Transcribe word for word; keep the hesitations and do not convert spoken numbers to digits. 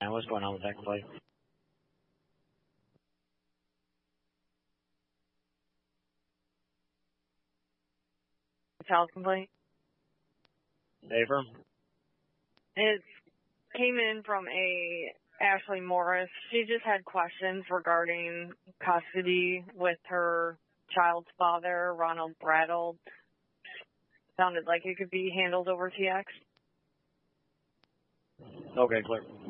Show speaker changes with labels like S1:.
S1: What's going on with that complaint?
S2: Child complaint?
S1: Affirm?
S2: It came in from a Ashley Morris. She just had questions regarding custody with her child's father, Ronald Brattle. Sounded like it could be handled over T X.
S1: Okay, clear.